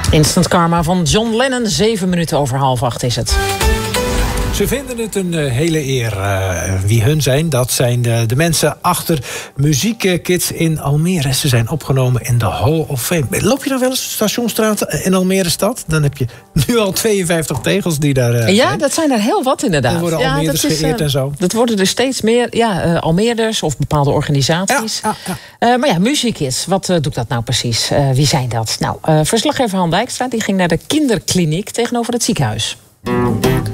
Instant Karma van John Lennon. 7 minuten over 7:30 is het. Ze vinden het een hele eer. Wie hun zijn, dat zijn de mensen achter Muziekkids in Almere. Ze zijn opgenomen in de Hall of Fame. Loop je dan wel eens Stationsstraat in Almere stad? Dan heb je nu al 52 tegels die daar ja, zijn. dat zijn er heel wat inderdaad. Er worden Almeerders geëerd en zo. Dat worden er steeds meer Almeerders of bepaalde organisaties. Maar ja, Muziekkids, wat doet dat nou precies? Wie zijn dat? Nou, verslaggever Han Dijkstra die ging naar de kinderkliniek tegenover het ziekenhuis.